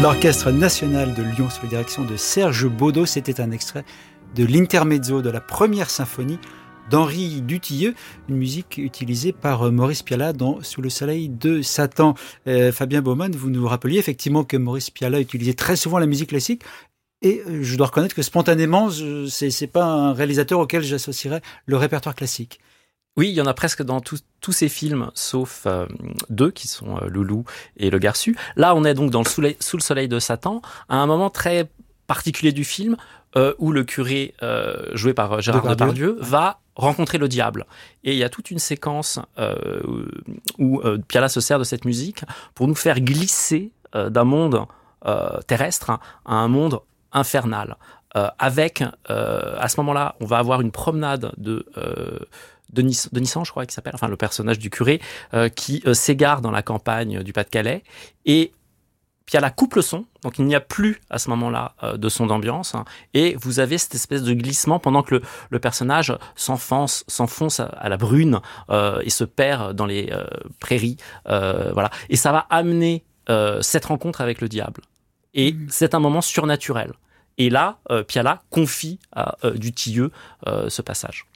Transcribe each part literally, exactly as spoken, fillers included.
l'Orchestre national de Lyon sous la direction de Serge Baudot. C'était un extrait de l'intermezzo de la première symphonie d'Henri Dutilleux, une musique utilisée par Maurice Pialat dans Sous le soleil de Satan. Euh, Fabien Baumann, vous nous rappeliez effectivement que Maurice Pialat utilisait très souvent la musique classique. Et je dois reconnaître que spontanément, je, c'est, c'est pas un réalisateur auquel j'associerais le répertoire classique. Oui, il y en a presque dans tous, tous ces films, sauf euh, deux qui sont euh, Loulou et Le Garçu. Là, on est donc dans le soleil, Sous le soleil de Satan, à un moment très particulier du film, euh, où le curé, euh, joué par Gérard Depardieu, Depardieu, va rencontrer le diable. Et il y a toute une séquence euh, où euh, Pialat se sert de cette musique pour nous faire glisser euh, d'un monde euh, terrestre hein, à un monde infernal. Euh, avec, euh, à ce moment-là, on va avoir une promenade de... Euh, Denis, Denissan, je crois qu'il s'appelle, enfin le personnage du curé, euh, qui euh, s'égare dans la campagne du Pas-de-Calais, et Pialat coupe le son, donc il n'y a plus à ce moment-là euh, de son d'ambiance, hein, et vous avez cette espèce de glissement pendant que le, le personnage s'enfonce, s'enfonce à, à la brune euh, et se perd dans les euh, prairies, euh, voilà, et ça va amener euh, cette rencontre avec le diable, et mmh. c'est un moment surnaturel. Et là, euh, Pialat confie à euh, Dutilleux euh, ce passage.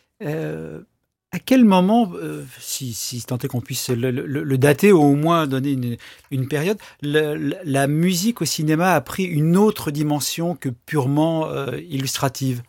Euh, à quel moment, euh, si, si tant est qu'on puisse le, le, le dater ou au moins donner une, une période, le, la, la musique au cinéma a pris une autre dimension que purement euh, illustrative?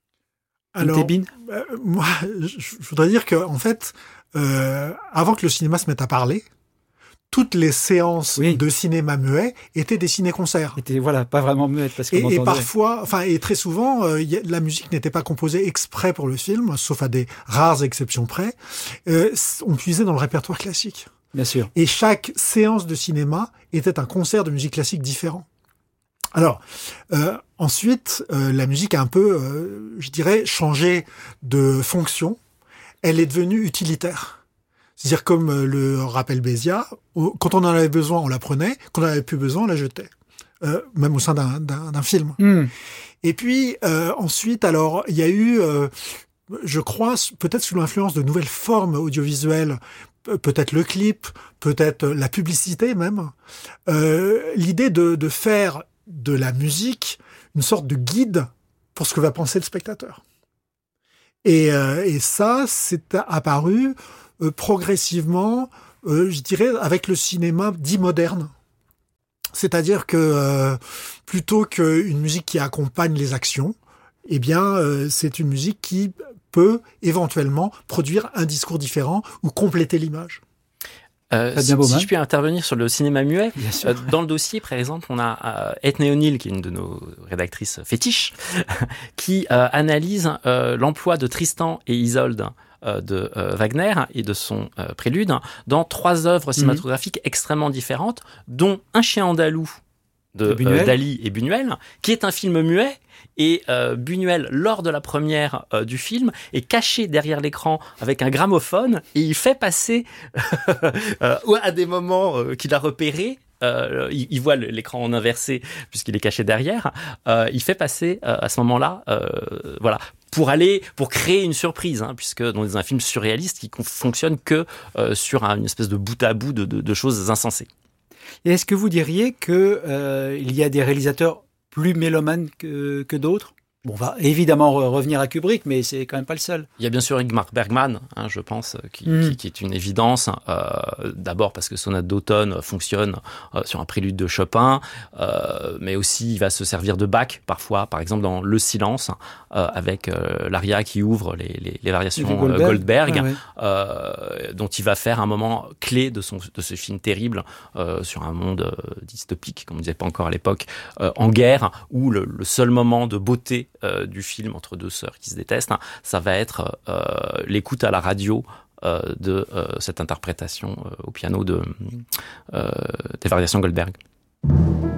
Alors, euh, moi, je, je voudrais dire que en fait, euh, avant que le cinéma se mette à parler, toutes les séances oui. de cinéma muet étaient des ciné-concerts. Étaient, voilà, pas vraiment muettes. Parce qu'on et, entendait. et parfois, enfin, et très souvent, euh, y a, la musique n'était pas composée exprès pour le film, sauf à des rares exceptions près. Euh, on puisait dans le répertoire classique. Bien sûr. Et chaque séance de cinéma était un concert de musique classique différent. Alors, euh, ensuite, euh, la musique a un peu, euh, je dirais, changé de fonction. Elle est devenue utilitaire. C'est-à-dire comme le rappelle Béziat, quand on en avait besoin, on la prenait, quand on n'en avait plus besoin, on la jetait, euh, même au sein d'un, d'un, d'un film. Mm. Et puis euh, ensuite, alors il y a eu, euh, je crois, peut-être sous l'influence de nouvelles formes audiovisuelles, peut-être le clip, peut-être la publicité même, euh, l'idée de, de faire de la musique une sorte de guide pour ce que va penser le spectateur. Et, euh, et ça, c'est apparu Euh, progressivement, euh, je dirais, avec le cinéma dit moderne. C'est-à-dire que euh, plutôt qu'une musique qui accompagne les actions, eh bien, euh, c'est une musique qui peut éventuellement produire un discours différent ou compléter l'image. Euh, si, si je puis intervenir sur le cinéma muet, euh, dans le dossier, par exemple, on a euh, Ethne O'Neill, qui est une de nos rédactrices fétiches, qui euh, analyse euh, l'emploi de Tristan et Isolde de euh, Wagner et de son euh, prélude dans trois œuvres cinématographiques mmh. extrêmement différentes, dont Un chien andalou de euh, Dali et Buñuel, qui est un film muet. Et euh, Buñuel, lors de la première euh, du film, est caché derrière l'écran avec un gramophone et il fait passer euh, à des moments euh, qu'il a repérés. Euh, il, il voit l'écran en inversé puisqu'il est caché derrière. Euh, il fait passer euh, à ce moment-là, euh, voilà, pour aller, pour créer une surprise, hein, puisque dans un film surréaliste qui ne fonctionne que euh, sur un, une espèce de bout à bout de, de, de choses insensées. Et est-ce que vous diriez que euh, il y a des réalisateurs plus mélomanes que, que d'autres? Bon, on va évidemment re- revenir à Kubrick, mais c'est quand même pas le seul. Il y a bien sûr Ingmar Bergman, hein, je pense, qui, mmh. qui, qui est une évidence. Euh, d'abord parce que Sonate d'automne fonctionne euh, sur un prélude de Chopin, euh, mais aussi il va se servir de Bach parfois, par exemple dans Le Silence, euh, avec euh, l'aria qui ouvre les, les, les variations Goldberg, Goldberg ah, ouais. euh, dont il va faire un moment clé de, son, de ce film terrible euh, sur un monde euh, dystopique, comme on ne disait pas encore à l'époque, euh, en guerre, où le, le seul moment de beauté Euh, du film entre deux sœurs qui se détestent, hein, ça va être euh, l'écoute à la radio euh, de euh, cette interprétation euh, au piano de, euh, des variations Goldberg.